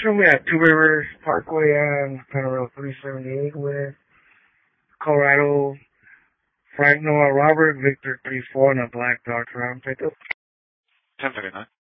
show me at Two Rivers Parkway and Panorama 378 with Colorado, Frank Noah Robert, Victor 34, and a black Dodge Ram pickup. 1039.